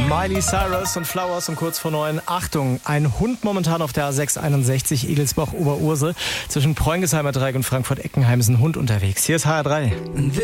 Miley Cyrus und Flowers um kurz vor 9. Achtung, ein Hund momentan auf der A661 Egelsbach-Oberursel. Zwischen Preungheimer Dreieck und Frankfurt-Eckenheim ist ein Hund unterwegs. Hier ist HR3.